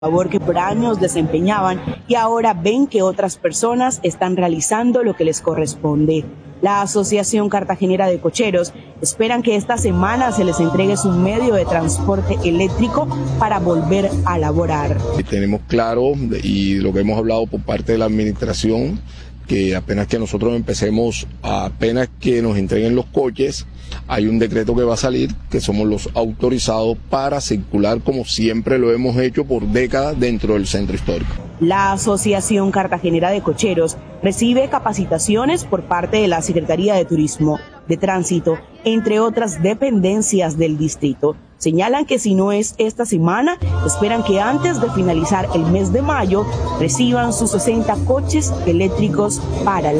labor que por años desempeñaban y ahora ven que otras personas están realizando lo que les corresponde. La Asociación Cartagenera de Cocheros esperan que esta semana se les entregue su medio de transporte eléctrico para volver a laborar. Tenemos claro, y lo que hemos hablado por parte de la administración, que apenas que nosotros empecemos, apenas que nos entreguen los coches, hay un decreto que va a salir, que somos los autorizados para circular como siempre lo hemos hecho por décadas dentro del centro histórico. La Asociación Cartagenera de Cocheros recibe capacitaciones por parte de la Secretaría de Turismo, de Tránsito, entre otras dependencias del distrito. Señalan que si no es esta semana, esperan que antes de finalizar el mes de mayo reciban sus 60 coches eléctricos para la